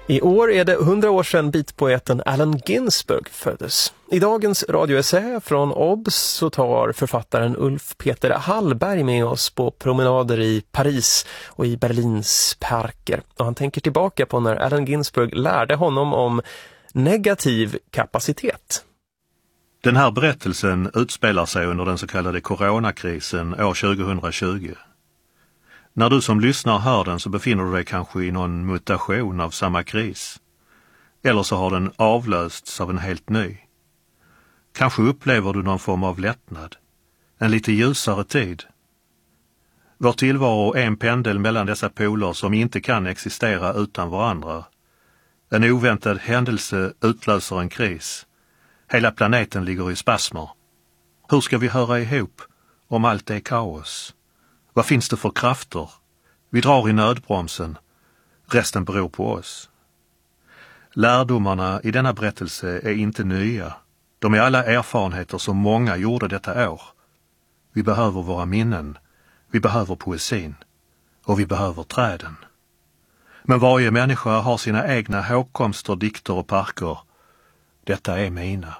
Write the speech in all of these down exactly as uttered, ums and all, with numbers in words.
I år är det hundra år sedan beatpoeten Allen Ginsberg föddes. I dagens radioessä från O B S så tar författaren Ulf Peter Hallberg med oss på promenader i Paris och i Berlins parker. Och han tänker tillbaka på när Allen Ginsberg lärde honom om negativ kapacitet. Den här berättelsen utspelar sig under den så kallade coronakrisen år tjugohundratjugo. När du som lyssnar hör den så befinner du dig kanske i någon mutation av samma kris. Eller så har den avlösts av en helt ny. Kanske upplever du någon form av lättnad. En lite ljusare tid. Vår tillvaro är en pendel mellan dessa poler som inte kan existera utan varandra. En oväntad händelse utlöser en kris. Hela planeten ligger i spasmer. Hur ska vi höra ihop om allt är kaos? Vad finns det för krafter? Vi drar i nödbromsen. Resten beror på oss. Lärdomarna i denna berättelse är inte nya. De är alla erfarenheter som många gjorde detta år. Vi behöver våra minnen. Vi behöver poesin. Och vi behöver träden. Men varje människa har sina egna hågkomster, dikter och parker. Detta är mina.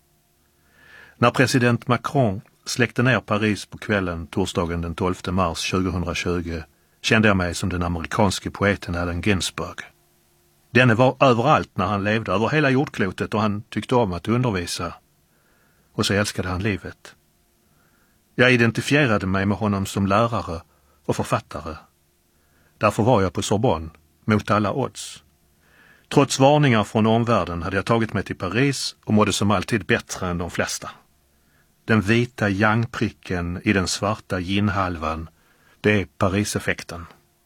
När president Macron släckte ner Paris på kvällen torsdagen den tolfte mars tjugohundratjugo kände jag mig som den amerikanske poeten Allen Ginsberg. Denne var överallt när han levde, över hela jordklotet, och han tyckte om att undervisa. Och så älskade han livet. Jag identifierade mig med honom som lärare och författare. Därför var jag på Sorbonne, mot alla odds. Trots varningar från omvärlden hade jag tagit mig till Paris och mådde som alltid bättre än de flesta. Den vita yang-pricken i den svarta yin-halvan, det är Paris-effekten.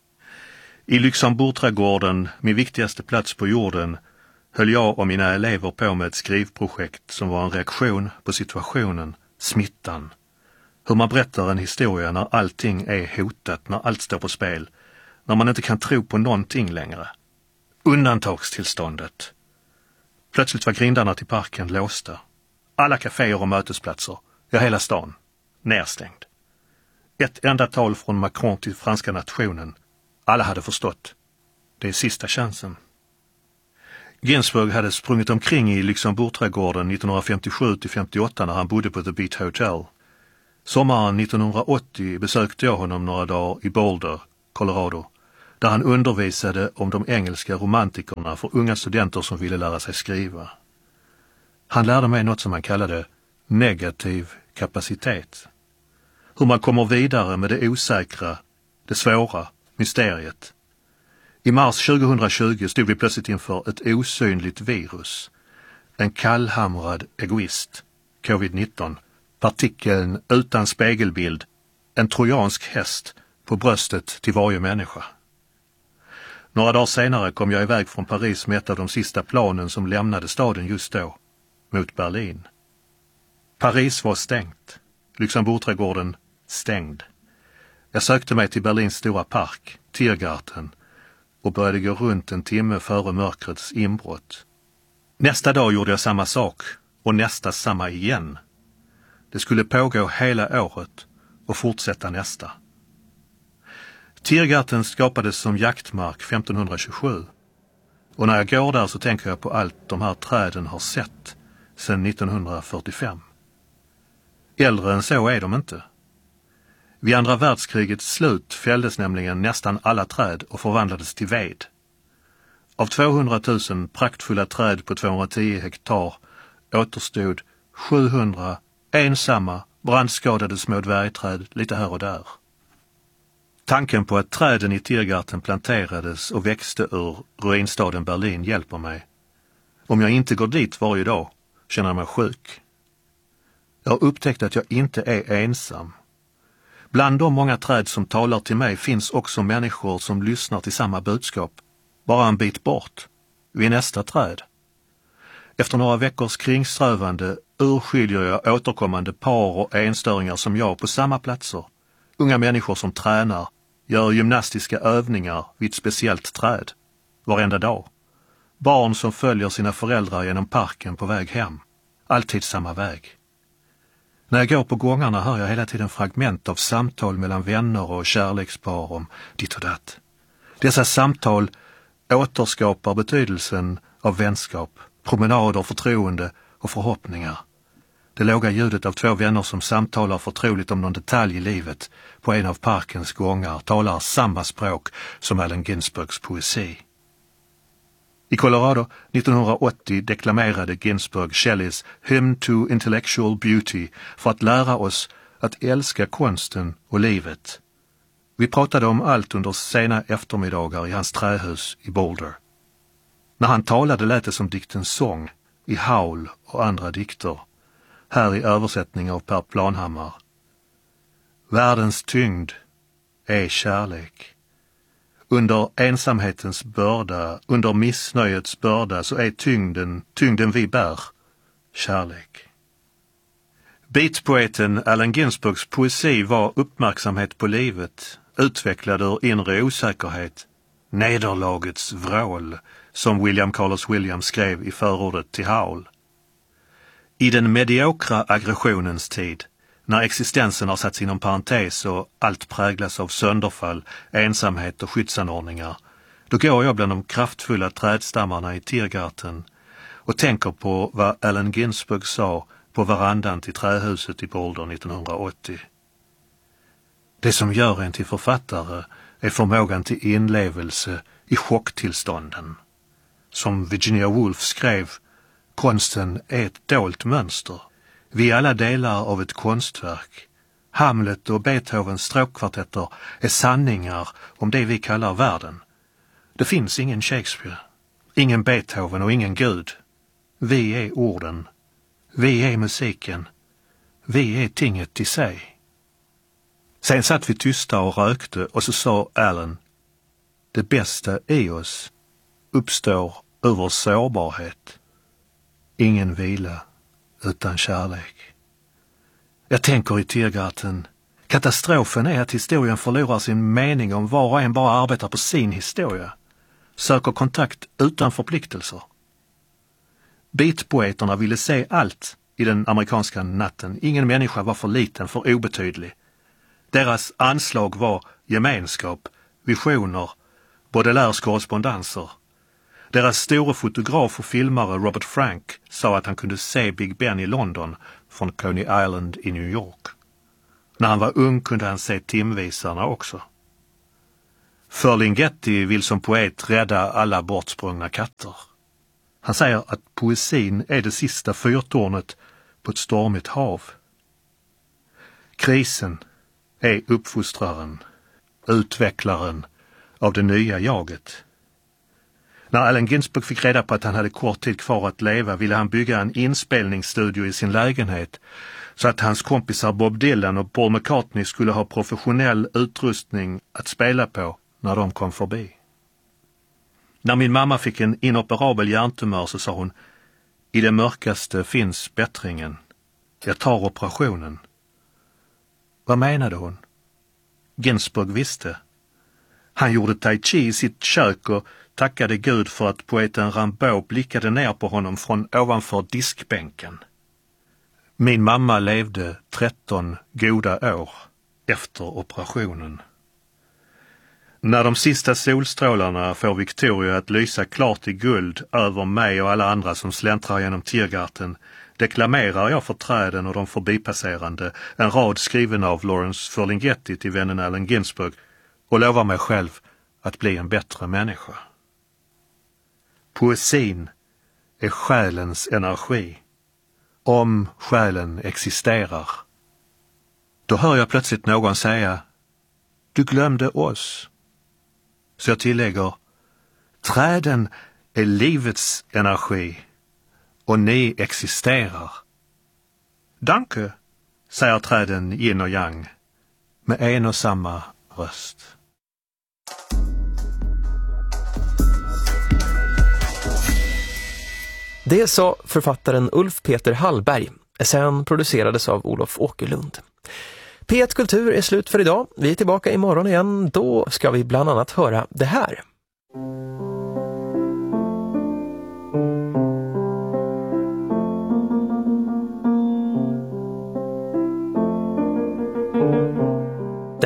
I Luxemburgträdgården, min viktigaste plats på jorden, höll jag och mina elever på med ett skrivprojekt som var en reaktion på situationen, smittan. Hur man berättar en historia när allting är hotat, när allt står på spel, när man inte kan tro på någonting längre. Undantagstillståndet. Plötsligt var grindarna till parken låsta. Alla kaféer och mötesplatser, ja hela stan, nedstängd. Ett enda tal från Macron till franska nationen. Alla hade förstått. Det är sista chansen. Ginsberg hade sprungit omkring i Luxemburgträdgården nittonhundrafemtiosju till femtioåtta när han bodde på The Beat Hotel. Sommaren nittonhundraåttio besökte jag honom några dagar i Boulder, Colorado, där han undervisade om de engelska romantikerna för unga studenter som ville lära sig skriva. Han lärde mig något som han kallade negativ kapacitet. Hur man kommer vidare med det osäkra, det svåra, mysteriet. I mars tjugohundratjugo stod vi plötsligt inför ett osynligt virus. En kallhamrad egoist, covid nitton, partikeln utan spegelbild, en trojansk häst på bröstet till varje människa. Några dagar senare kom jag iväg från Paris med ett av de sista planen som lämnade staden just då, mot Berlin. Paris var stängt, Luxemburgträdgården stängd. Jag sökte mig till Berlins stora park, Tiergarten, och började gå runt en timme före mörkrets inbrott. Nästa dag gjorde jag samma sak, och nästa samma igen. Det skulle pågå hela året och fortsätta nästa. Tiergarten skapades som jaktmark femtonhundratjugosju. Och när jag går där så tänker jag på allt de här träden har sett sedan nittonhundrafyrtiofem. Äldre än så är de inte. Vid andra världskrigets slut fälldes nämligen nästan alla träd och förvandlades till ved. Av tvåhundratusen praktfulla träd på tvåhundratio hektar återstod sjuhundra ensamma, brandskadade små dvärgträd lite här och där. Tanken på att träden i Tiergarten planterades och växte ur ruinstaden Berlin hjälper mig. Om jag inte går dit varje dag känner jag mig sjuk. Jag har upptäckt att jag inte är ensam. Bland de många träd som talar till mig finns också människor som lyssnar till samma budskap, bara en bit bort, vid nästa träd. Efter några veckors kringströvande urskiljer jag återkommande par och enstöringar som jag på samma platser. Unga människor som tränar, gör gymnastiska övningar vid ett speciellt träd, varenda dag. Barn som följer sina föräldrar genom parken på väg hem, alltid samma väg. När jag går på gångarna hör jag hela tiden fragment av samtal mellan vänner och kärlekspar om ditt och datt. Dessa samtal återskapar betydelsen av vänskap, promenader, förtroende och förhoppningar. Det låga ljudet av två vänner som samtalar förtroligt om någon detalj i livet på en av parkens gångar talar samma språk som Allen Ginsbergs poesi. I Colorado nittonhundraåttio deklamerade Ginsberg Shelleys Hymn to Intellectual Beauty för att lära oss att älska konsten och livet. Vi pratade om allt under sena eftermiddagar i hans trähus i Boulder. När han talade lät det som diktens sång i Howl och andra dikter. Här i översättning av Per Planhammar. Världens tyngd är kärlek. Under ensamhetens börda, under missnöjets börda så är tyngden, tyngden vi bär, kärlek. Beatpoeten Allen Ginsbergs poesi var uppmärksamhet på livet, utvecklad ur inre osäkerhet, nederlagets vrål, som William Carlos Williams skrev i förordet till Howl. I den mediokra aggressionens tid, när existensen har satts inom parentes och allt präglas av sönderfall, ensamhet och skyddsanordningar, då går jag bland de kraftfulla trädstammarna i Tiergarten och tänker på vad Allen Ginsberg sa på verandan till trähuset i Boulder nittonhundraåttio. Det som gör en till författare är förmågan till inlevelse i chocktillstånden. Som Virginia Woolf skrev, konsten är ett dolt mönster. Vi är alla delar av ett konstverk. Hamlet och Beethovens stråkkvartetter är sanningar om det vi kallar världen. Det finns ingen Shakespeare, ingen Beethoven och ingen Gud. Vi är orden. Vi är musiken. Vi är tinget i sig. Sen satt vi tysta och rökte och så sa Allen, det bästa i oss uppstår ur vår sårbarhet. Ingen vila utan kärlek. Jag tänker i Tiergarten. Katastrofen är att historien förlorar sin mening om var och en bara arbetar på sin historia. Söker kontakt utan förpliktelser. Beatpoeterna ville se allt i den amerikanska natten. Ingen människa var för liten, för obetydlig. Deras anslag var gemenskap, visioner, Baudelaires korrespondenser. Deras store fotograf och filmare Robert Frank sa att han kunde se Big Ben i London från Coney Island i New York. När han var ung kunde han se timvisarna också. Ferlinghetti vill som poet rädda alla bortsprungna katter. Han säger att poesin är det sista fyrtornet på ett stormigt hav. Krisen är uppfostraren, utvecklaren av det nya jaget. När Allen Ginsberg fick reda på att han hade kort tid kvar att leva ville han bygga en inspelningsstudio i sin lägenhet så att hans kompisar Bob Dylan och Paul McCartney skulle ha professionell utrustning att spela på när de kom förbi. När min mamma fick en inoperabel hjärntumör så sa hon, i det mörkaste finns bättringen. Jag tar operationen. Vad menade hon? Ginsberg visste. Han gjorde tai chi i sitt kök och tackade Gud för att poeten Rimbaud blickade ner på honom från ovanför diskbänken. Min mamma levde tretton goda år efter operationen. När de sista solstrålarna får Victoria att lysa klart i guld över mig och alla andra som släntrar genom Tiergarten deklamerar jag för träden och de förbipasserande en rad skriven av Lawrence Ferlinghetti till vännen Allen Ginsberg och lovar mig själv att bli en bättre människa. Poesin är själens energi. Om själen existerar. Då hör jag plötsligt någon säga, du glömde oss. Så jag tillägger, träden är livets energi och ni existerar. Danke, säger träden yin och yang med en och samma röst. Det sa författaren Ulf Peter Hallberg. Essän producerades av Olof Åkerlund. P ett Kultur är slut för idag. Vi är tillbaka imorgon igen. Då ska vi bland annat höra det här.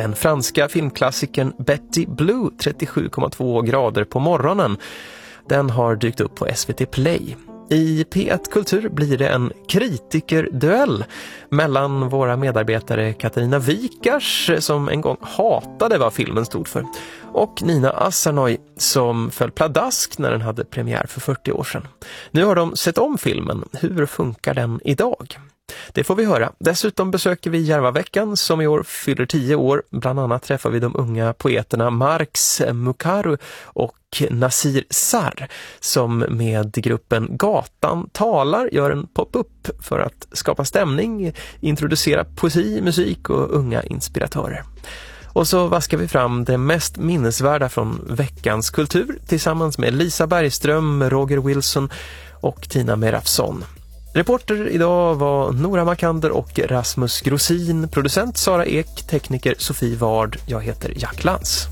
den franska filmklassikern Betty Blue trettiosju komma två grader på morgonen. Den har dykt upp på S V T Play. I P ett Kultur blir det en kritikerduell mellan våra medarbetare Katarina Wikars, som en gång hatade vad filmen stod för, och Nina Asarnoy, som föll pladask när den hade premiär för fyrtio år sedan. Nu har de sett om filmen. Hur funkar den idag? Det får vi höra. Dessutom besöker vi Järvaveckan som i år fyller tio år. Bland annat träffar vi de unga poeterna Marx Mukaru och Nasir Sar, som med gruppen Gatan talar gör en pop-up för att skapa stämning, introducera poesi, musik och unga inspiratörer. Och så vaskar vi fram det mest minnesvärda från veckans kultur tillsammans med Lisa Bergström, Roger Wilson och Tina Merafson. Reporter idag var Nora Makander och Rasmus Grosin, producent Sara Ek, tekniker Sofie Ward. Jag heter Jack Lantz.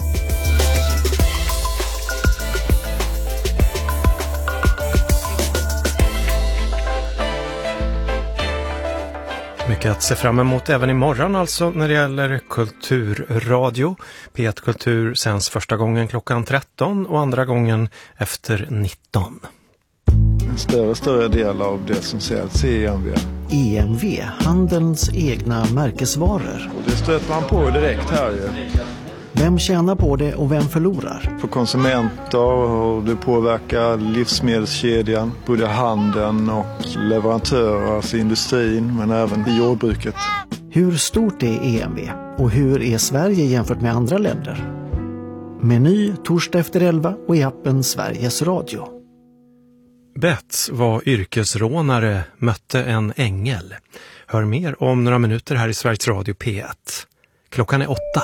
Mycket att se fram emot även imorgon alltså när det gäller kulturradio. P ett Kultur sänds första gången klockan tretton och andra gången efter nitton. En större större del av det som säljs i E M V. E M V, handelns egna märkesvaror. Och det stöter man på direkt här ju. Vem tjänar på det och vem förlorar? För konsumenter, och det påverkar livsmedelskedjan, både handeln och leverantörer, alltså industrin, men även i jordbruket. Hur stort är E M V och hur är Sverige jämfört med andra länder? Meny torsdag efter elva och i appen Sveriges Radio. Betts var yrkesrånare, mötte en ängel. Hör mer om några minuter här i Sveriges Radio P ett. Klockan är åtta.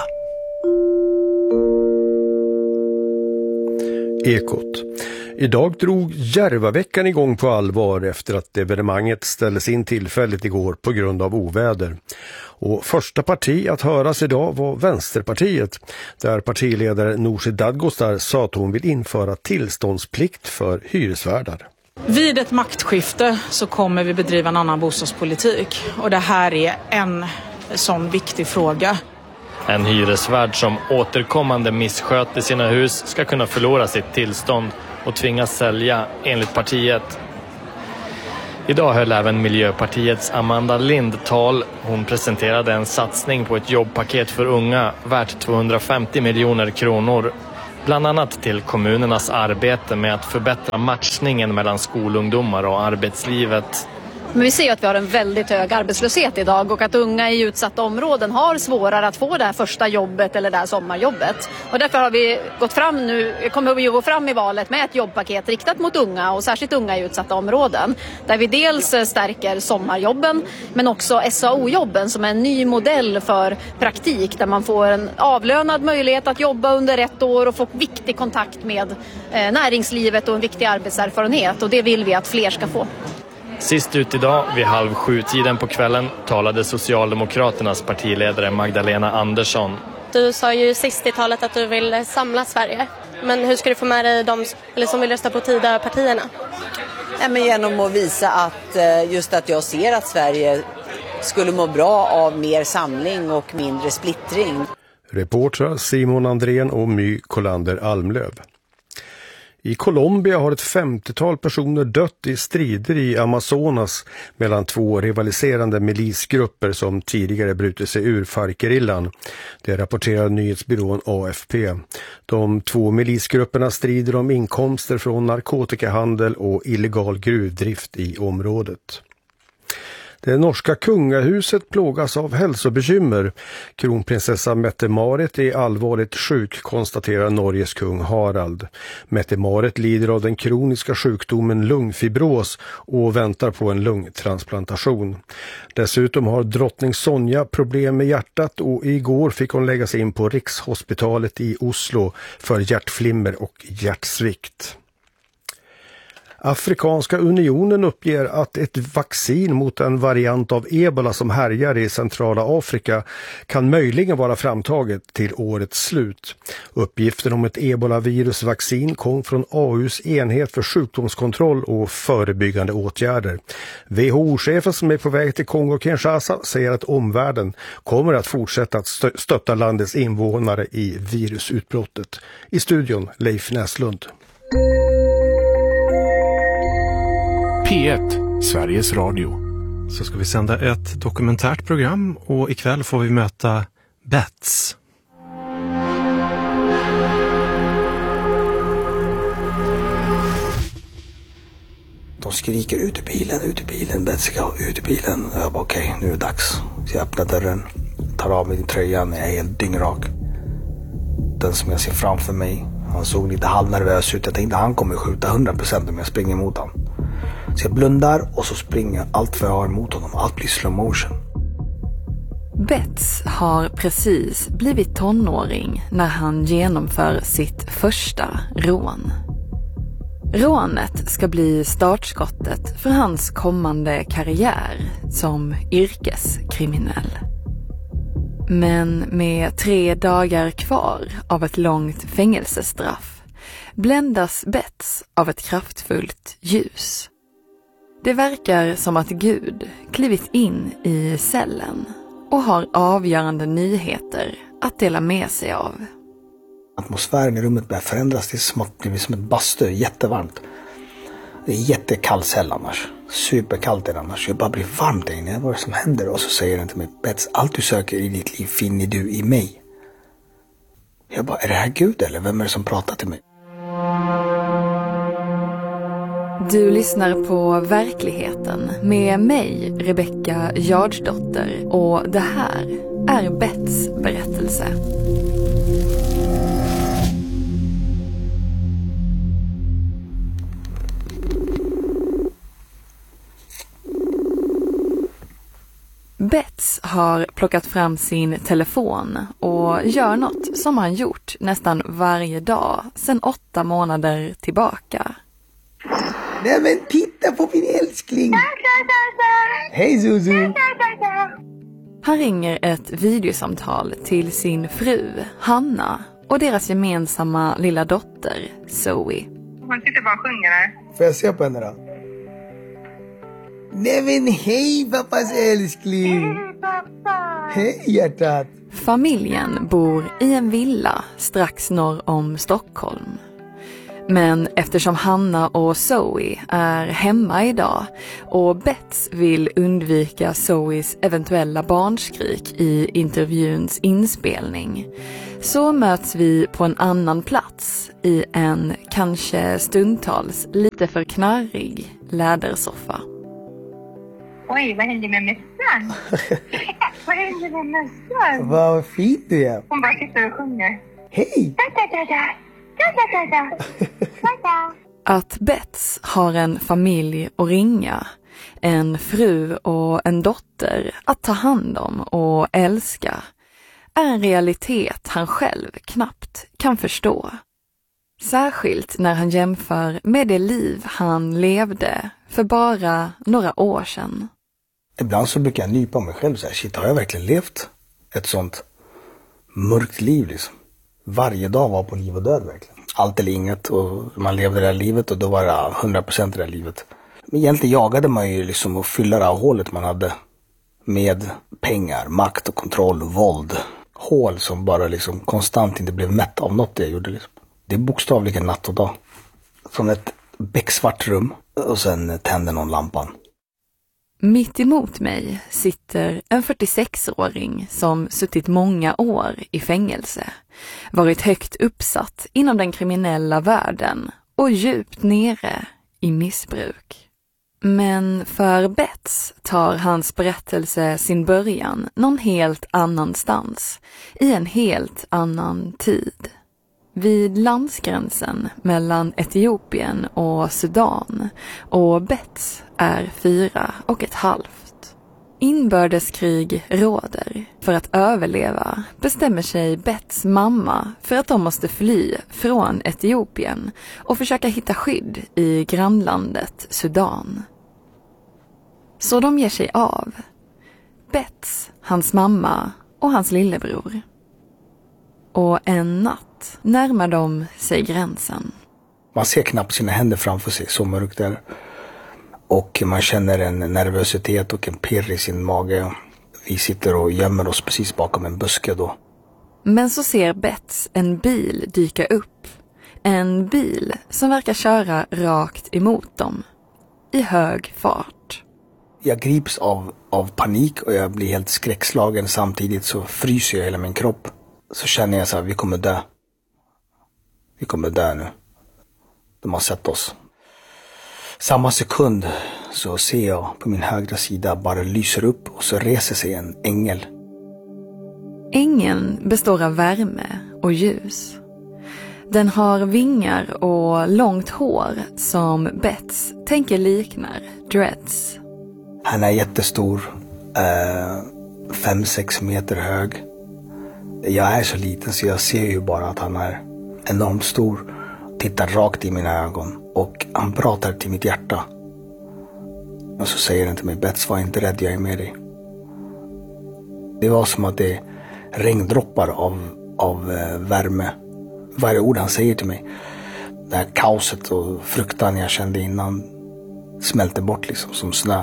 Ekot. Idag drog Järvaveckan igång på allvar efter att evenemanget ställdes in tillfälligt igår på grund av oväder. Och första parti att höras idag var Vänsterpartiet, där partiledare Nooshi Dadgostar sa att hon vill införa tillståndsplikt för hyresvärdar. Vid ett maktskifte så kommer vi bedriva en annan bostadspolitik, och det här är en sån viktig fråga. En hyresvärd som återkommande missköter sina hus ska kunna förlora sitt tillstånd och tvingas sälja, enligt partiet. Idag höll även Miljöpartiets Amanda Lind tal. Hon presenterade en satsning på ett jobbpaket för unga värt tvåhundrafemtio miljoner kronor. Bland annat till kommunernas arbete med att förbättra matchningen mellan skolungdomar och arbetslivet. Men vi ser ju att vi har en väldigt hög arbetslöshet idag, och att unga i utsatta områden har svårare att få det här första jobbet eller det här sommarjobbet. Och därför har vi gått fram nu, kommer vi att gå fram i valet med ett jobbpaket riktat mot unga, och särskilt unga i utsatta områden. Där vi dels stärker sommarjobben men också S A O-jobben som är en ny modell för praktik, där man får en avlönad möjlighet att jobba under ett år och få viktig kontakt med eh, näringslivet och en viktig arbetserfarenhet, och det vill vi att fler ska få. Sist ut idag, vid halv sju tiden på kvällen, talade Socialdemokraternas partiledare Magdalena Andersson. Du sa ju sist i talet att du vill samla Sverige. Men hur ska du få med dig de eller som vill rösta på Tidöpartierna? Ja, men genom att visa att just att jag ser att Sverige skulle må bra av mer samling och mindre splittring. Reportrar Simon Andrén och My Kolander Almlöv. I Colombia har ett femtiotal personer dött i strider i Amazonas mellan två rivaliserande milisgrupper som tidigare brutit sig ur FARC-gerillan. Det rapporterar nyhetsbyrån A F P. De två milisgrupperna strider om inkomster från narkotikahandel och illegal gruvdrift i området. Det norska kungahuset plågas av hälsobekymmer. Kronprinsessa Mette-Marit är allvarligt sjuk, konstaterar Norges kung Harald. Mette-Marit lider av den kroniska sjukdomen lungfibros och väntar på en lungtransplantation. Dessutom har drottning Sonja problem med hjärtat, och igår fick hon läggas in på Rikshospitalet i Oslo för hjärtflimmer och hjärtsvikt. Afrikanska unionen uppger att ett vaccin mot en variant av ebola som härjar i centrala Afrika kan möjligen vara framtaget till årets slut. Uppgiften om ett ebola-virusvaccin kom från A U:s enhet för sjukdomskontroll och förebyggande åtgärder. W H O-chefen som är på väg till Kongo-Kinshasa säger att omvärlden kommer att fortsätta att stö- stötta landets invånare i virusutbrottet. I studion Leif Näslund. P ett, Sveriges Radio. Så ska vi sända ett dokumentärt program och ikväll får vi möta Bets. De skriker ut i bilen, ut i bilen, Bets ska ut i bilen. Jag bara okej, okay, nu är det dags. Så jag öppnar dörren, tar av mig tröjan, jag är helt dyngrak. Den som jag ser framför mig, han såg lite halvnervös ut. Jag tänkte han kommer skjuta hundra procent om jag springer mot honom. Så jag blundar och så springer jag allt för jag har emot honom. Allt blir slow motion. Bets har precis blivit tonåring när han genomför sitt första rån. Rånet ska bli startskottet för hans kommande karriär som yrkeskriminell. Men med tre dagar kvar av ett långt fängelsestraff bländas Bets av ett kraftfullt ljus. Det verkar som att Gud klivit in i cellen och har avgörande nyheter att dela med sig av. Atmosfären i rummet börjar förändras. Det är som att det blir som ett bastu, jättevarmt. Det är jättekall cell annars. Superkallt är det annars. Jag bara blir varmt där inne. Vad är det som händer? Och så säger den till mig, Bets, allt du söker i ditt liv finner du i mig. Jag bara, är det här Gud eller vem är det som pratar till mig? Du lyssnar på Verkligheten med mig, Rebecka Jardsdotter, och det här är Bets berättelse. Bets har plockat fram sin telefon och gör något som han gjort nästan varje dag sedan åtta månader tillbaka. Nej men titta på min älskling! Hej Zuzu! Han ringer ett videosamtal till sin fru, Hanna, och deras gemensamma lilla dotter, Zoe. Hon sitter bara och sjunger där. Får jag se på henne då? Nej men hej pappas älskling! Hej pappa! Hej hjärtat! Familjen bor i en villa strax norr om Stockholm. Men eftersom Hanna och Zoe är hemma idag och Bets vill undvika Zoes eventuella barnskrik i intervjuns inspelning, så möts vi på en annan plats i en kanske stundtals lite för knarrig lädersoffa. Oj, vad händer med mössan? Vad händer med mössan? Vad fint du är. Hon bara sitter och sjunger. Hej! Da, da, da, da. Da, da, da, da. Da. Att Bets har en familj att ringa, en fru och en dotter att ta hand om och älska, är en realitet han själv knappt kan förstå. Särskilt när han jämför med det liv han levde för bara några år sedan. Ibland så brukar jag nypa mig själv och säga, shit, har jag verkligen levt ett sånt mörkt liv liksom? Varje dag var på liv och död verkligen. Allt eller inget, och man levde det här livet och då var det hundra procent i det här livet. Men egentligen jagade man ju liksom att fylla det här hålet man hade med pengar, makt och kontroll och våld. Hål som bara liksom konstant inte blev mätt av något det jag gjorde liksom. Det är bokstavligen natt och dag. Från ett becksvart rum och sen tänder någon lampan. Mitt emot mig sitter en fyrtiosexåring som suttit många år i fängelse, varit högt uppsatt inom den kriminella världen och djupt nere i missbruk. Men för Bets tar hans berättelse sin början någon helt annanstans, i en helt annan tid. Vid landsgränsen mellan Etiopien och Sudan, och Bets är fyra och ett halvt. Inbördeskrig råder. För att överleva bestämmer sig Beths mamma för att de måste fly från Etiopien och försöka hitta skydd i grannlandet Sudan. Så de ger sig av. Beths, hans mamma och hans lillebror. Och en natt närmar de sig gränsen. Man ser knappt sina händer framför sig, så mörkt där. Och man känner en nervositet och en pirr i sin mage. Vi sitter och gömmer oss precis bakom en buske då. Men så ser Beths en bil dyka upp. En bil som verkar köra rakt emot dem. I hög fart. Jag grips av, av panik och jag blir helt skräckslagen. Samtidigt så fryser jag hela min kropp. Så känner jag så här, vi kommer dö. Vi kommer dö nu. De har sett oss. Samma sekund så ser jag på min högra sida bara lyser upp och så reser sig en ängel. Ängeln består av värme och ljus. Den har vingar och långt hår som Beths tänker liknar dreads. Han är jättestor, eh, fem sex meter hög. Jag är så liten så jag ser ju bara att han är enormt stor. Tittar rakt i mina ögon och han pratar till mitt hjärta. Och så säger han till mig, Beths, var inte rädd, jag är med dig. Det var som att det regndroppar av, av eh, värme. Varje ord han säger till mig, det här kaoset och fruktan jag kände innan smälter bort liksom som snö.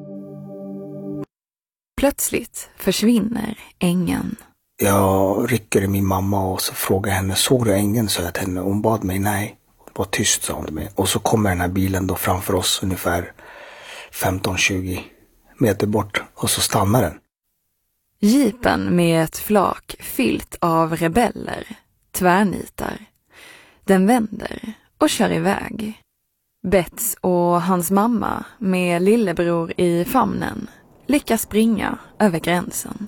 Plötsligt försvinner ängeln. Jag rycker i min mamma och så frågar henne, såg du ängeln? Så jag till henne. Hon bad mig, nej. Var tyst, sa hon till mig. Och så kommer den här bilen då framför oss ungefär femton tjugo meter bort. Och så stannar den. Jeepen med ett flak fyllt av rebeller tvärnitar. Den vänder och kör iväg. Beths och hans mamma med lillebror i famnen lyckas springa över gränsen.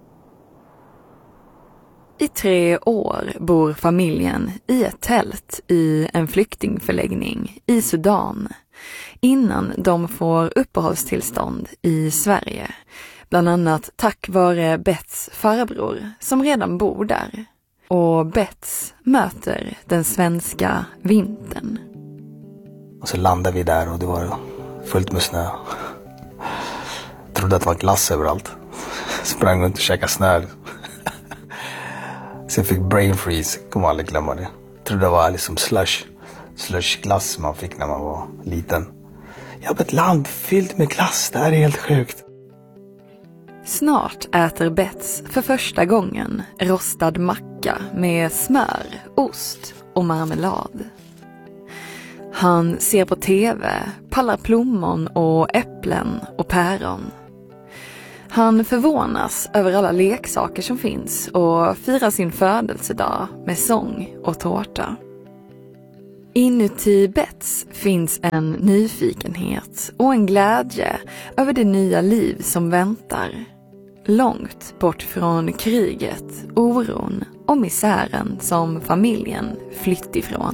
I tre år bor familjen i ett tält i en flyktingförläggning i Sudan innan de får uppehållstillstånd i Sverige. Bland annat tack vare Beths farbror som redan bor där. Och Beths möter den svenska vintern. Och så landade vi där och det var fullt med snö. Jag trodde att det var glass överallt. Sprang runt och käkade snö. Så jag fick brain freeze, kommer aldrig glömma det. Jag trodde det var liksom slush, slush glass man fick när man var liten. Jag har ett land fyllt med glass, det här är helt sjukt. Snart äter Beths för första gången rostad macka med smör, ost och marmelad. Han ser på tv, pallar plommon och äpplen och päron. Han förvånas över alla leksaker som finns och firar sin födelsedag med sång och tårta. Inuti Beths finns en nyfikenhet och en glädje över det nya liv som väntar. Långt bort från kriget, oron och misären som familjen flytt ifrån.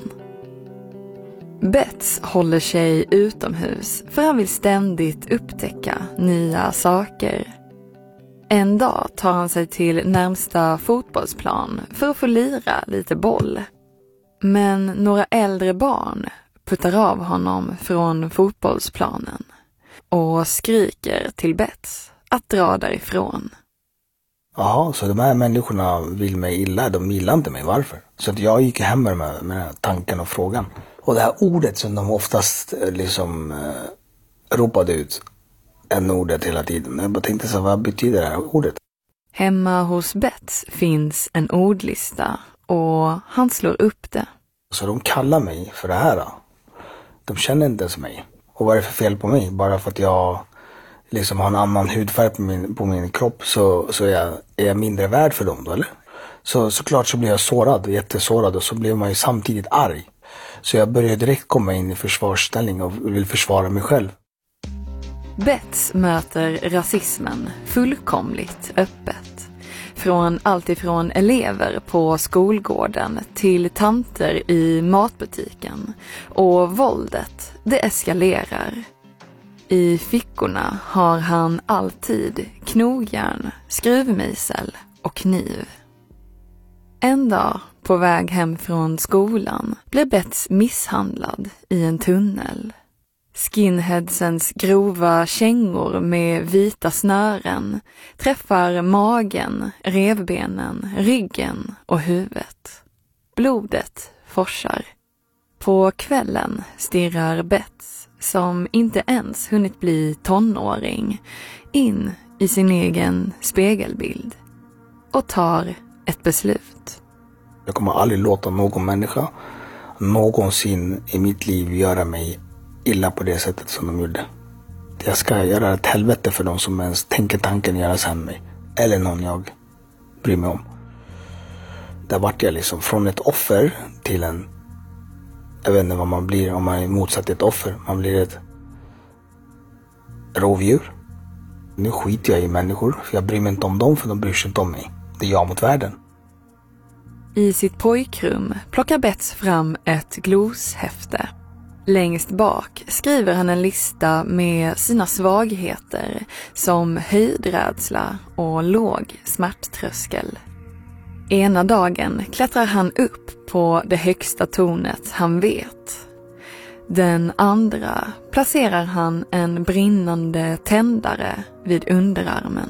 Beths håller sig utomhus för han vill ständigt upptäcka nya saker. En dag tar han sig till närmsta fotbollsplan för att få lira lite boll. Men några äldre barn puttar av honom från fotbollsplanen och skriker till Beths att dra därifrån. Ja, så de här människorna vill mig illa, de gillar inte mig, varför? Så att jag gick hem med, med den här tanken och frågan. Och det här ordet som de oftast liksom eh, ropade ut, en ordet hela tiden. Jag bara tänkte så, vad betyder det här ordet? Hemma hos Beths finns en ordlista och han slår upp det. Så de kallar mig för det här. De känner inte ens mig. Och vad är det för fel på mig? Bara för att jag liksom har en annan hudfärg på min, på min kropp så, så är, jag, är jag mindre värd för dem då, eller? Så såklart så blir jag sårad, jättesårad, och så blir man ju samtidigt arg. Så jag börjar direkt komma in i försvarsställning och vill försvara mig själv. Beths möter rasismen fullkomligt öppet. Från allt ifrån elever på skolgården till tanter i matbutiken. Och våldet, det eskalerar. I fickorna har han alltid knogjärn, skruvmejsel och kniv. En dag på väg hem från skolan blir Bets misshandlad i en tunnel. Skinheadsens grova kängor med vita snören träffar magen, revbenen, ryggen och huvudet. Blodet forsar. På kvällen stirrar Bets, som inte ens hunnit bli tonåring, in i sin egen spegelbild och tar ett beslut. Jag kommer aldrig låta någon människa någonsin i mitt liv göra mig illa på det sättet som de gjorde. Jag ska göra ett helvete för de som ens tänker tanken göra sig med mig. Eller någon jag bryr mig om. Där vart jag liksom från ett offer till en... Jag vet inte vad man blir om man är motsatt ett offer. Man blir ett rovdjur. Nu skiter jag i människor, för jag bryr mig inte om dem, för de bryr sig inte om mig. Det är jag mot världen. I sitt pojkrum plockar Bets fram ett gloshäfte. Längst bak skriver han en lista med sina svagheter som höjdrädsla och låg smärttröskel. Ena dagen klättrar han upp på det högsta tornet han vet. Den andra placerar han en brinnande tändare vid underarmen.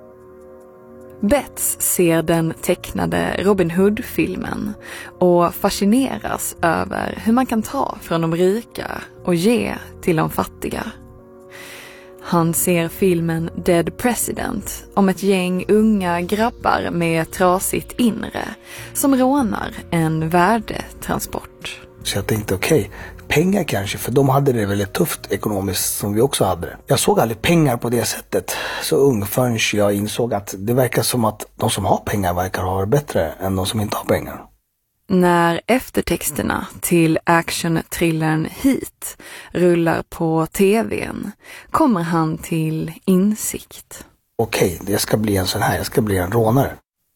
Bets ser den tecknade Robin Hood-filmen och fascineras över hur man kan ta från de rika och ge till de fattiga. Han ser filmen Dead President om ett gäng unga grabbar med trasigt inre som rånar en värdetransport. Så jag tänkte okej, okay, pengar kanske, för de hade det väldigt tufft ekonomiskt som vi också hade. Jag såg aldrig pengar på det sättet så ung förrän jag insåg att det verkar som att de som har pengar verkar ha det bättre än de som inte har pengar. När eftertexterna till action-thrillern Heat rullar på tvn kommer han till insikt. Okej, okay, jag ska bli en sån här, jag ska bli en rånare.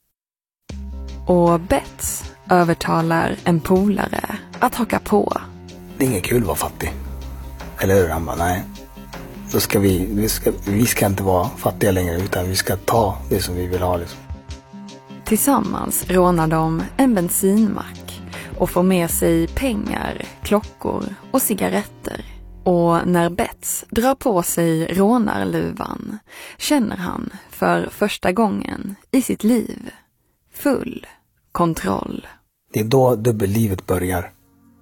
Och Bets övertalar en polare att haka på. Det är inget kul att vara fattig. Eller hur? Han bara, nej. Då ska vi, vi, ska, vi ska inte vara fattiga längre, utan vi ska ta det som vi vill ha. Liksom. Tillsammans rånar de en bensinmack och får med sig pengar, klockor och cigaretter. Och när Bets drar på sig rånarluvan känner han för första gången i sitt liv full kontroll. Det är då dubbellivet börjar.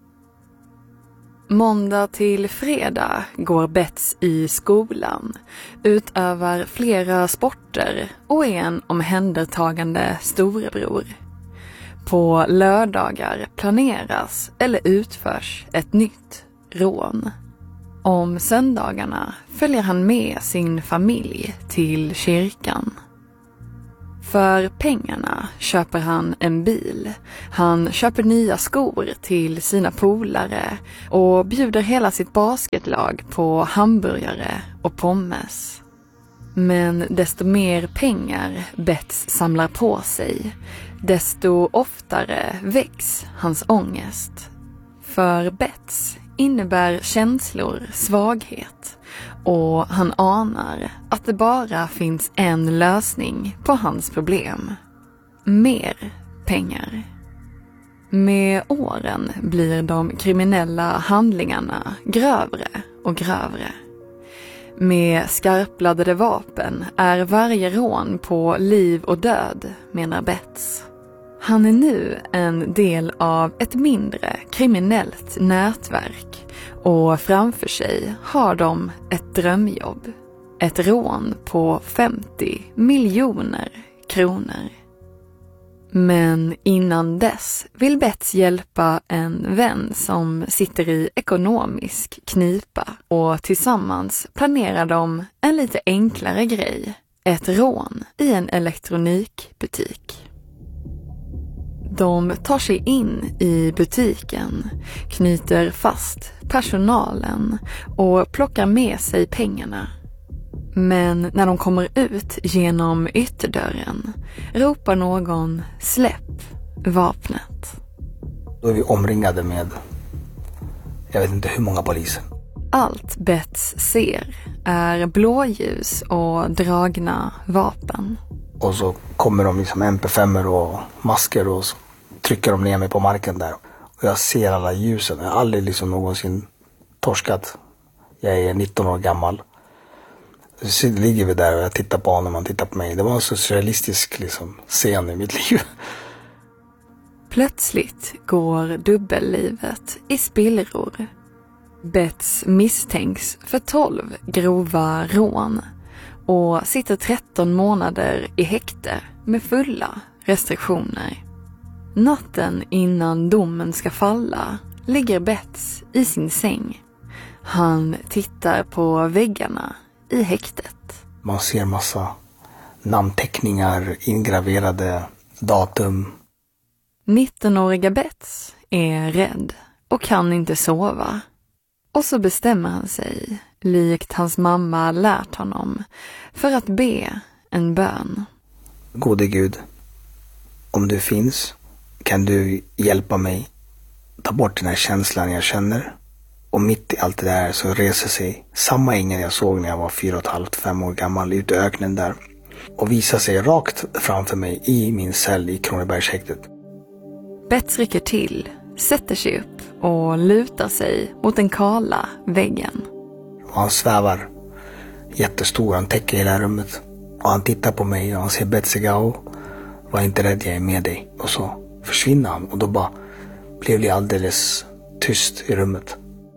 Måndag till fredag går Bets i skolan, utövar flera sporter och är en omhändertagande storebror. På lördagar planeras eller utförs ett nytt rån. Om söndagarna följer han med sin familj till kyrkan. För pengarna köper han en bil, han köper nya skor till sina polare och bjuder hela sitt basketlag på hamburgare och pommes. Men desto mer pengar Bets samlar på sig, desto oftare väcks hans ångest. För Bets innebär känslor svaghet. Och han anar att det bara finns en lösning på hans problem. Mer pengar. Med åren blir de kriminella handlingarna grövre och grövre. Med skarpladdade vapen är varje rån på liv och död, menar Bets. Han är nu en del av ett mindre kriminellt nätverk. Och framför sig har de ett drömjobb. Ett rån på femtio miljoner kronor. Men innan dess vill Bets hjälpa en vän som sitter i ekonomisk knipa. Och tillsammans planerar de en lite enklare grej. Ett rån i en elektronikbutik. De tar sig in i butiken, knyter fast personalen och plockar med sig pengarna. Men när de kommer ut genom ytterdörren ropar någon släpp vapnet. Då är vi omringade med, jag vet inte hur många poliser. Allt Bets ser är blåljus och dragna vapen. Och så kommer de liksom M P fem och masker och så trycker de ner mig på marken där. Och jag ser alla ljusen. Jag har aldrig liksom någonsin torskat. Jag är nitton år gammal. Så ligger vi där och jag tittar på honom och han tittar på mig. Det var en surrealistisk liksom, scen i mitt liv. Plötsligt går dubbellivet i spillror. Betts misstänks för tolv grova rån och sitter tretton månader i häkte med fulla restriktioner. Natten innan domen ska falla ligger Betts i sin säng. Han tittar på väggarna i häktet. Man ser massa namnteckningar, ingraverade datum. nittonåriga Betts är rädd och kan inte sova. Och så bestämmer han sig, likt hans mamma lärt honom, för att be en bön. Gode Gud, om du finns kan du hjälpa mig ta bort den här känslan jag känner. Och mitt i allt det där så reser sig samma ängel jag såg när jag var fyra och ett halvt, fem år gammal ute i öknen där. Och visar sig rakt framför mig i min cell i Kronobergshäktet. Betts rycker till, sätter sig upp och lutar sig mot den kala väggen. Och han svävar jättestor, han täcker hela rummet. Och han tittar på mig och han säger Betsegao, var inte rädd, jag är med dig. Och så försvinner han och då bara blev det alldeles tyst i rummet.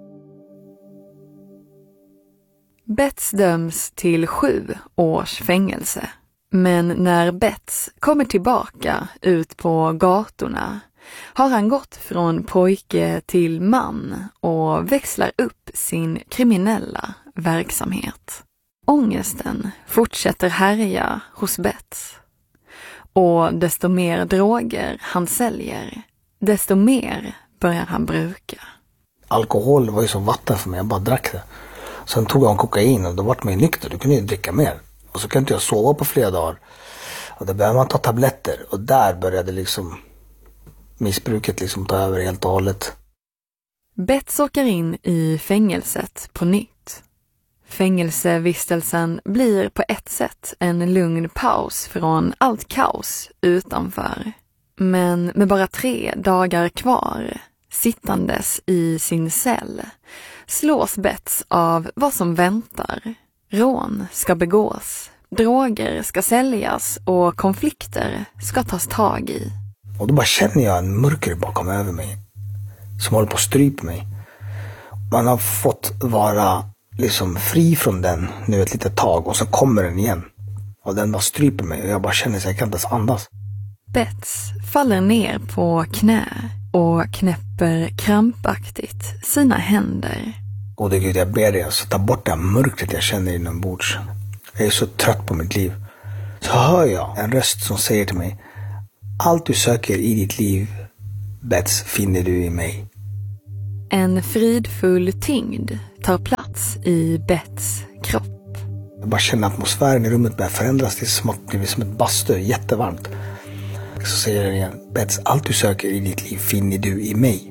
Betts döms till sju års fängelse. Men när Betts kommer tillbaka ut på gatorna har han gått från pojke till man och växlar upp sin kriminella verksamhet. Ångesten fortsätter härja hos Betts. Och desto mer droger han säljer, desto mer börjar han bruka. Alkohol var ju som vatten för mig, jag bara drack det. Sen tog jag en kokain och då vart man ju nykter, du kunde ju dricka mer. Och så kunde jag sova på flera dagar. Och då började man ta tabletter och där började liksom missbruket liksom ta över helt och hållet. Betts åker in i fängelset på nytt. Fängelsevistelsen blir på ett sätt en lugn paus från allt kaos utanför. Men med bara tre dagar kvar, sittandes i sin cell, slås Betts av vad som väntar. Rån ska begås, droger ska säljas och konflikter ska tas tag i. Och då bara känner jag en mörker bakom över mig som håller på att strypa mig. Man har fått vara liksom fri från den nu ett litet tag och så kommer den igen. Och den bara stryper mig och jag bara känner att jag kan inte ens andas. Betts faller ner på knä och knäpper krampaktigt sina händer. Gode Gud, jag ber dig alltså, ta bort det här mörkret jag känner inombords. Jag är så trött på mitt liv. Så hör jag en röst som säger till mig: allt du söker i ditt liv, Betts, finner du i mig. En fridfull tyngd tar plats i Betts kropp. Jag bara känner atmosfären i rummet börjar förändras. Det är som att det blir som ett bastu, jättevarmt. Så säger den igen: Betts, allt du söker i ditt liv finner du i mig.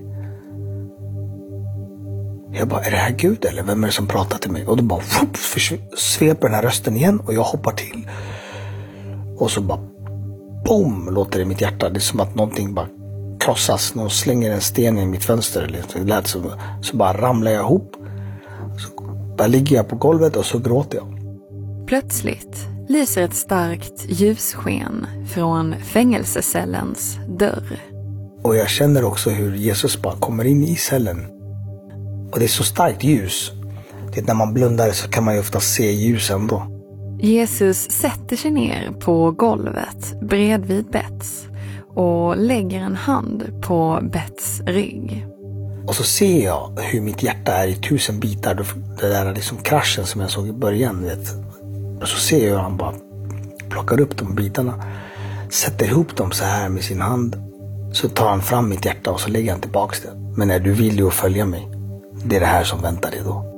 Jag bara, är det här Gud eller vem är det som pratar till mig? Och då bara whoop, sveper den här rösten igen och jag hoppar till. Och så bara boom, låter det i mitt hjärta. Det är som att någonting bara krossas. Någon slänger en sten i mitt fönster. Det lät så, så bara ramlar jag ihop. Så bara ligger jag på golvet och så gråter jag. Plötsligt lyser ett starkt ljussken från fängelsecellens dörr. Och jag känner också hur Jesus bara kommer in i cellen. Och det är så starkt ljus. Det är när man blundar så kan man ju ofta se ljus ändå. Jesus sätter sig ner på golvet bredvid Betts och lägger en hand på Betts rygg. Och så ser jag hur mitt hjärta är i tusen bitar. Det där liksom kraschen som jag såg i början, vet. Och så ser jag hur han bara plockar upp de bitarna, sätter ihop dem så här med sin hand. Så tar han fram mitt hjärta och så lägger han tillbaka det. Men när du vill ju följa mig, det är det här som väntar dig då.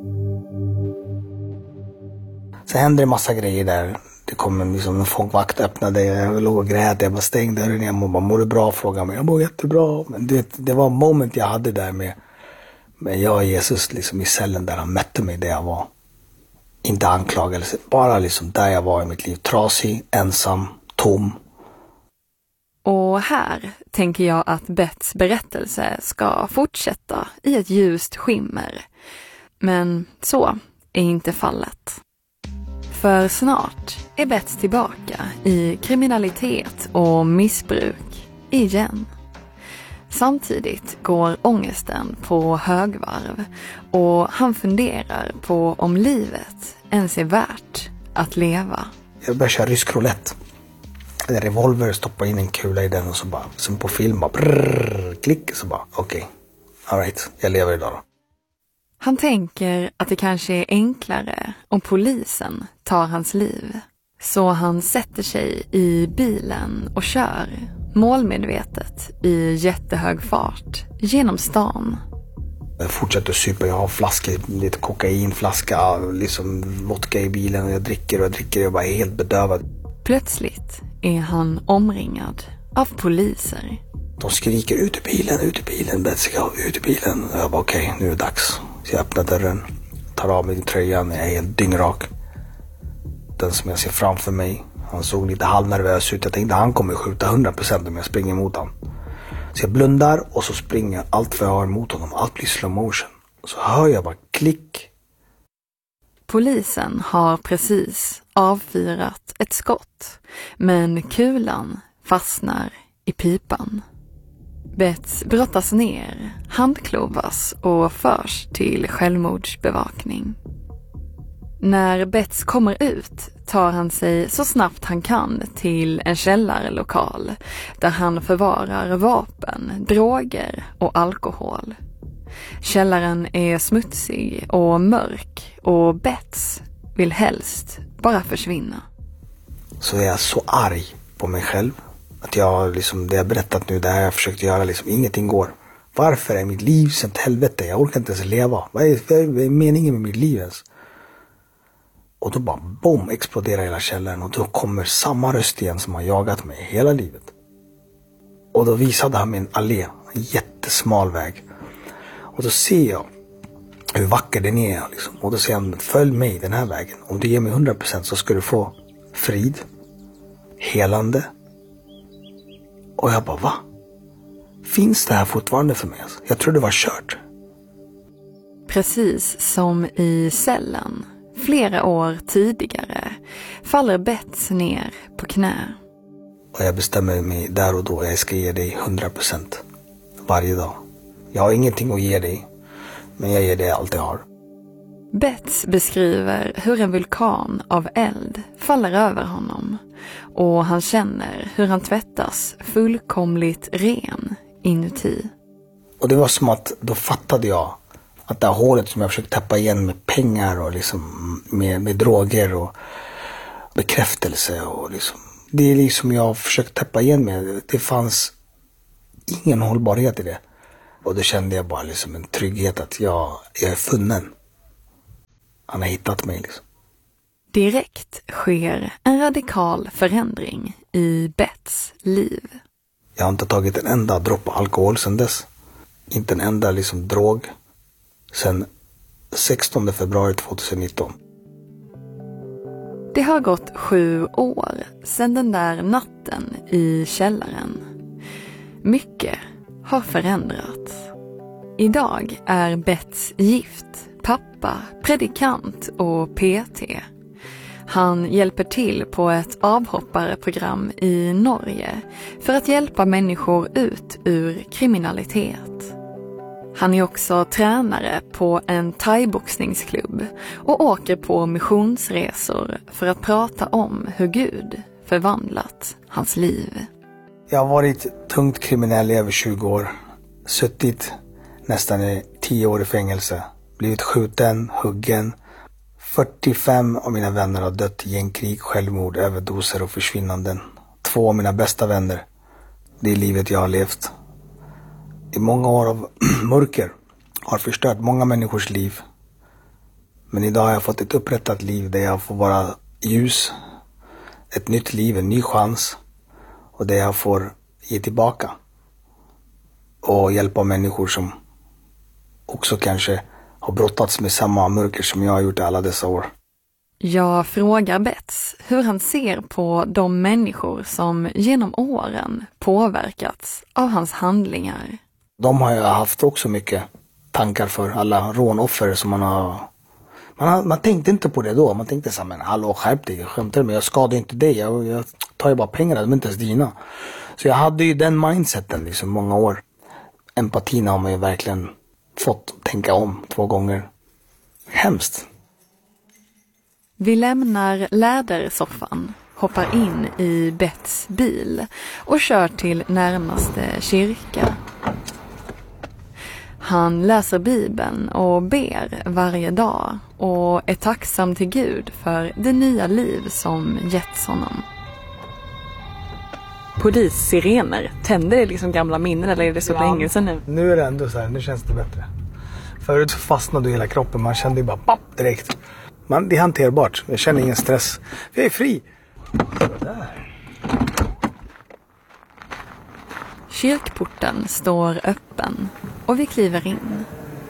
Så händer det massa grejer där. Det kommer liksom en fångvakt öppnade. Jag låg och grät. Jag bara stängde dörren. Jag bara, mår du bra? Frågade mig. Jag mår jättebra. Men det, det var moment jag hade där med, med jag och Jesus liksom i cellen där han mötte mig där jag var. Inte anklagelse, bara liksom där jag var i mitt liv. Trasig, ensam, tom. Och här tänker jag att Beths berättelse ska fortsätta i ett ljust skimmer. Men så är inte fallet. För snart är Beth tillbaka i kriminalitet och missbruk igen. Samtidigt går ångesten på högvarv och han funderar på om livet ens är värt att leva. Jag började köra rysk roulette. En revolver, stoppar in en kula i den och så bara, som på film, bara brrr, klick, så bara okej, okay, all right, jag lever idag då. Han tänker att det kanske är enklare om polisen tar hans liv. Så han sätter sig i bilen och kör målmedvetet i jättehög fart genom stan. Jag fortsätter supa, jag har flaskor, lite kokainflaska, liksom vodka i bilen och jag dricker och jag dricker och jag bara är helt bedövad. Plötsligt är han omringad av poliser. De skriker ut ur bilen, ut ur bilen, Betsika, ut ur bilen. Och jag bara okej, okay, nu är det dags. Så jag öppnar dörren, tar av mig tröjan, jag är helt dyngrak. Den som jag ser framför mig, han såg lite halvnervös ut. Jag tänkte han kommer skjuta hundra procent om jag springer mot honom. Så jag blundar och så springer jag allt för jag har emot honom. Allt blir slow motion. Så hör jag bara klick. Polisen har precis avfyrat ett skott, men kulan fastnar i pipan. Beth brottas ner, handklovas och förs till självmordsbevakning. När Beth kommer ut tar han sig så snabbt han kan till en källarlokal där han förvarar vapen, droger och alkohol. Källaren är smutsig och mörk och Beth vill helst bara försvinna. Så är jag så arg på mig själv att jag liksom, det jag berättat nu, det här jag försökt göra, liksom ingenting går. Varför är mitt liv sånt helvete? Jag orkar inte ens leva. Vad är, vad är meningen med mitt liv ens? Och då bara bom, exploderar hela källaren och då kommer samma röst igen som har jagat mig hela livet. Och då visade han mig en allé, en jättesmal väg. Och då ser jag hur vacker den är liksom. Och då säger han, följ mig den här vägen. Om du ger mig hundra procent så ska du få frid, helande. Och jag bara, va? Finns det här fortfarande för mig? Jag tror det var kört. Precis som i cellen, flera år tidigare, faller Beth ner på knä. Och jag bestämmer mig där och då, jag ska ge dig hundra procent varje dag. Jag har ingenting att ge dig, men jag ger dig allt jag har. Beth beskriver hur en vulkan av eld faller över honom och han känner hur han tvättas fullkomligt ren inuti. Och det var som att då fattade jag att det här hålet som jag försökt täppa igen med pengar och liksom med, med droger och bekräftelse och liksom, det är liksom jag har försökt täppa igen med. Det fanns ingen hållbarhet i det. Och då kände jag bara liksom en trygghet att jag, jag är funnen. Han har hittat mig liksom. Direkt sker en radikal förändring i Beths liv. Jag har inte tagit en enda droppe alkohol sedan dess. Inte en enda liksom drog. Sen sextonde februari tjugonitton. Det har gått sju år sedan den där natten i källaren. Mycket har förändrats. Idag är Beths gift, pappa, predikant och P T. Han hjälper till på ett avhopparprogram i Norge för att hjälpa människor ut ur kriminalitet. Han är också tränare på en thaiboxningsklubb och åker på missionsresor för att prata om hur Gud förvandlat hans liv. Jag har varit tungt kriminell i över tjugo år. Suttit nästan i tio år i fängelse. Blivit skjuten, huggen. fyrtiofem av mina vänner har dött i gängkrig, självmord, överdoser och försvinnanden. Två av mina bästa vänner. Det är livet jag har levt. I många år av mörker har förstört många människors liv. Men idag har jag fått ett upprättat liv där jag får vara ljus. Ett nytt liv, en ny chans. Och där jag får ge tillbaka. Och hjälpa människor som också kanske har brottats med samma mörker som jag har gjort alla dessa år. Jag frågar Bets hur han ser på de människor som genom åren påverkats av hans handlingar. De har jag haft också mycket tankar för, alla rånoffer som man har... Man, har, man tänkte inte på det då, man tänkte så här, men hallå, skärp dig, jag skämtar, men jag skadar inte dig, jag, jag tar ju bara pengarna, de är inte ens dina. Så jag hade ju den mindseten liksom många år. Empatin har man ju verkligen fått tänka om två gånger. Hemskt. Vi lämnar lädersoffan, hoppar in i Bets bil och kör till närmaste kyrka. Han läser Bibeln och ber varje dag och är tacksam till Gud för det nya liv som getts honom. Polissirener, tänder det liksom gamla minnen eller är det så ja, länge sedan nu? Nu är det ändå så här, nu känns det bättre. Förut fastnade hela kroppen, man kände ju bara papp direkt. Man, det är hanterbart, jag känner ingen stress. Jag är fri. Där. Kyrkporten står öppen och vi kliver in.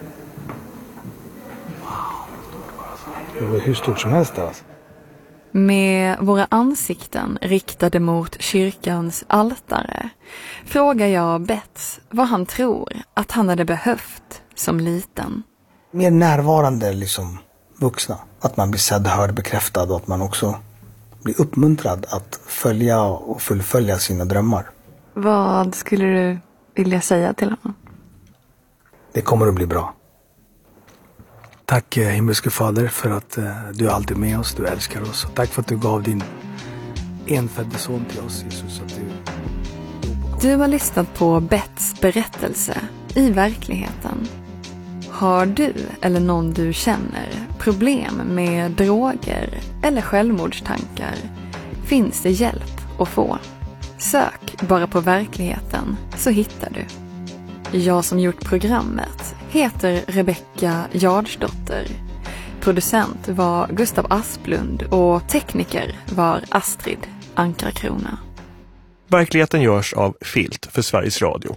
Det var hur stort som helst där alltså. Med våra ansikten riktade mot kyrkans altare frågar jag Bets vad han tror att han hade behövt som liten. Mer närvarande liksom vuxna. Att man blir sedd, hörd, bekräftad och att man också blir uppmuntrad att följa och fullfölja sina drömmar. Vad skulle du vilja säga till honom? Det kommer att bli bra. Tack himmelske fader för att uh, du är alltid med oss, du älskar oss. Tack för att du gav din enfödde son till oss, Jesus. Att du... du har lyssnat på Bets berättelse i verkligheten. Har du eller någon du känner problem med droger eller självmordstankar finns det hjälp att få. Sök bara på verkligheten så hittar du. Jag som gjort programmet heter Rebecka Jardsdotter. Producent var Gustav Asplund och tekniker var Astrid Ankarkrona. Verkligheten görs av Filt för Sveriges Radio.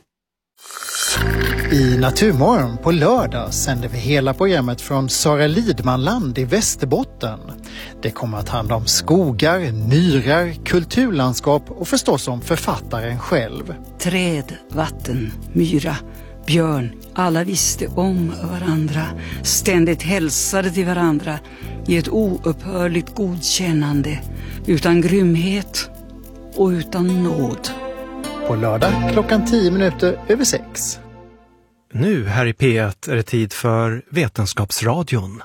I Naturmorgon på lördag sänder vi hela programmet från Sara Lidmanland i Västerbotten. Det kommer att handla om skogar, myrar, kulturlandskap och förstås om författaren själv. Träd, vatten, myra, björn, alla visste om varandra, ständigt hälsade till varandra i ett oupphörligt godkännande, utan grymhet och utan nåd. På lördag klockan tio minuter över sex. Nu här i P ett är det tid för Vetenskapsradion.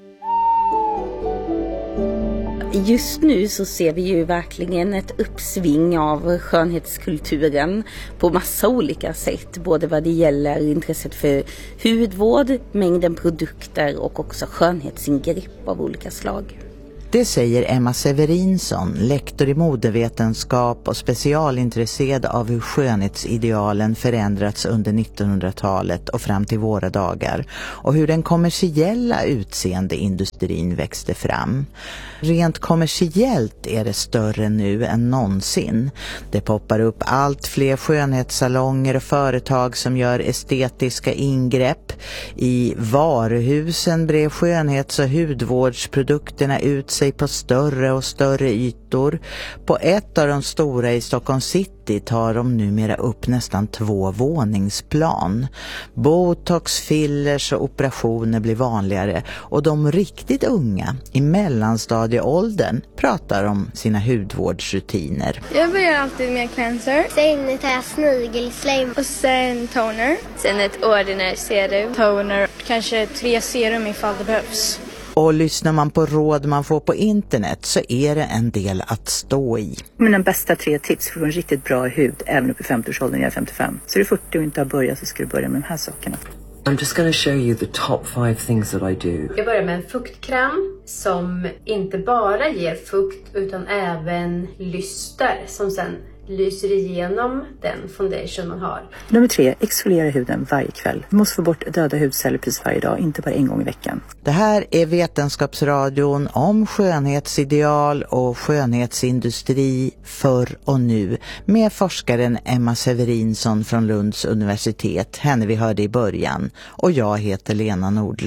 Just nu så ser vi ju verkligen ett uppsving av skönhetskulturen på massa olika sätt. Både vad det gäller intresset för hudvård, mängden produkter och också skönhetsingrepp av olika slag. Det säger Emma Severinsson, lektor i modevetenskap och specialintresserad av hur skönhetsidealen förändrats under nittonhundratalet och fram till våra dagar och hur den kommersiella utseendeindustrin växte fram. Rent kommersiellt är det större nu än någonsin. Det poppar upp allt fler skönhetssalonger och företag som gör estetiska ingrepp. I varuhusen brer skönhets- och hudvårdsprodukterna ut sig på större och större ytor. På ett av de stora i Stockholm city tar de numera upp nästan två våningsplan. Botox, fillers och operationer blir vanligare och de riktigt unga i mellanstadieåldern pratar om sina hudvårdsrutiner. Jag börjar alltid med cleanser. Sen tar jag snigelslim och sen toner. Sen ett ordinary serum. Toner, kanske tre serum ifall det behövs. Och lyssnar man på råd man får på internet så är det en del att stå i. Mina bästa tre tips för att få en riktigt bra hud även upp i femtioårsåldern, jag är femtiofem. Så är du fyrtio och inte har börjat så ska du börja med de här sakerna. I'm just going to show you the top five things that I do. Jag börjar med en fuktkräm som inte bara ger fukt utan även lyster som sen lyser igenom den foundation man har. Nummer tre, exfoliera huden varje kväll. Du måste få bort döda hudceller precis varje dag, inte bara en gång i veckan. Det här är Vetenskapsradion om skönhetsideal och skönhetsindustri förr och nu med forskaren Emma Severinsson från Lunds universitet, henne vi hörde i början, och jag heter Lena Nordlund.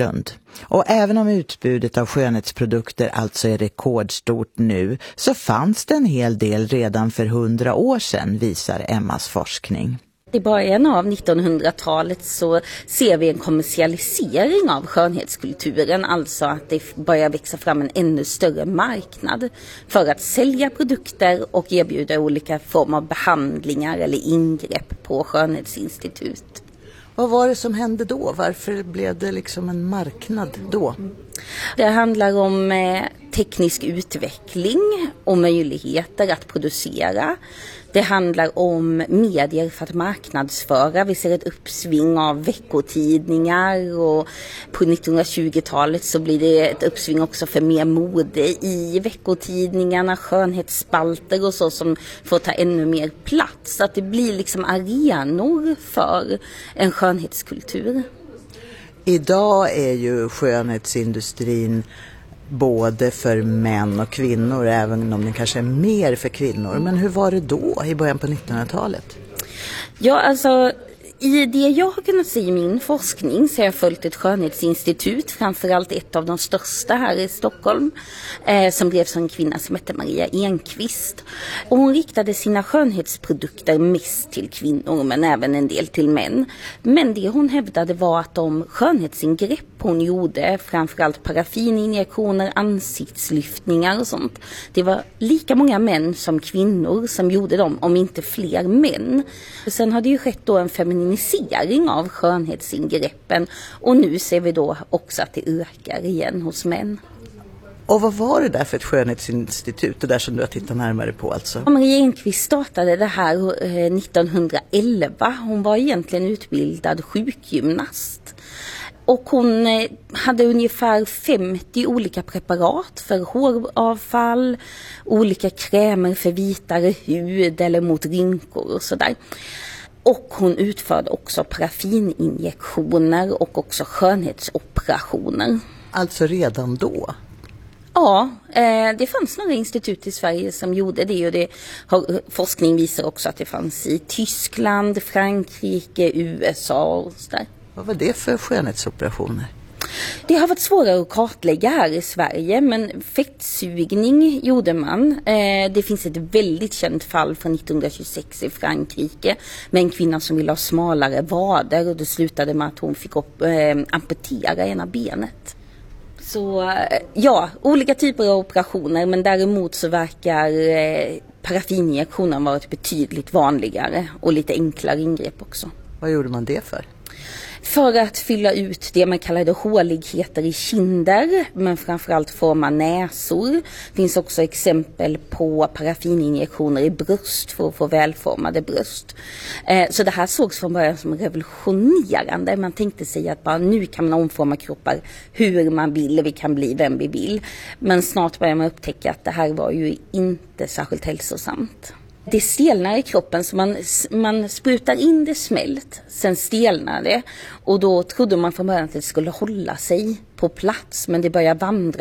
Och även om utbudet av skönhetsprodukter alltså är rekordstort nu, så fanns det en hel del redan för hundra år sedan, visar Emmas forskning. I början av nittonhundratalet så ser vi en kommersialisering av skönhetskulturen, alltså att det börjar växa fram en ännu större marknad för att sälja produkter och erbjuda olika former av behandlingar eller ingrepp på skönhetsinstitut. Vad var det som hände då? Varför blev det liksom en marknad då? Det handlar om eh, teknisk utveckling och möjligheter att producera. Det handlar om medier för att marknadsföra. Vi ser ett uppsving av veckotidningar och på nittonhundratjugotalet så blir det ett uppsving också för mer mode i veckotidningarna, skönhetsspalter och så som får ta ännu mer plats. Så att det blir liksom arenor för en skönhetskultur. Idag är ju skönhetsindustrin både för män och kvinnor, även om den kanske är mer för kvinnor. Men hur var det då i början på nittonhundratalet? Ja, alltså i det jag har kunnat se i min forskning så har jag följt ett skönhetsinstitut, framförallt ett av de största här i Stockholm, eh, som drevs av en kvinna som hette Maria Enqvist. Och hon riktade sina skönhetsprodukter mest till kvinnor men även en del till män. Men det hon hävdade var att de skönhetsingrepp hon gjorde, framförallt paraffininjektioner, ansiktslyftningar och sånt, det var lika många män som kvinnor som gjorde dem, om inte fler män. Sen har det ju skett då en feminisering av skönhetsingreppen och nu ser vi då också att det ökar igen hos män. Och vad var det där för ett skönhetsinstitut, det där som du har tittat närmare på alltså? Maria Enqvist startade det här nittonhundraelva. Hon var egentligen utbildad sjukgymnast. Och hon hade ungefär femtio olika preparat för håravfall, olika krämer för vitare hud eller mot rynkor och sådär. Och hon utförde också paraffininjektioner och också skönhetsoperationer. Alltså redan då? Ja, det fanns några institut i Sverige som gjorde det och det har, forskning visar också att det fanns i Tyskland, Frankrike, U S A och sådär. Vad var det för skönhetsoperationer? Det har varit svårare att kartlägga här i Sverige, men fettsugning gjorde man. Det finns ett väldigt känt fall från nittonhundratjugosex i Frankrike med en kvinna som ville ha smalare vader och det slutade med att hon fick upp, äh, amputera ena benet. Så ja, olika typer av operationer, men däremot så verkar eh, paraffininjektioner vara ett betydligt vanligare och lite enklare ingrepp också. Vad gjorde man det för? För att fylla ut det man kallade håligheter i kinder, men framförallt forma näsor. Det finns också exempel på paraffininjektioner i bröst för att få välformade bröst. Eh, så det här sågs från början som revolutionerande. Man tänkte sig att bara nu kan man omforma kroppar hur man vill, vi kan bli vem vi vill. Men snart börjar man upptäcka att det här var ju inte särskilt hälsosamt. Det stelnar i kroppen så man, man sprutar in det smält, sen stelnar det och då trodde man från början att det skulle hålla sig på plats men det börjar vandra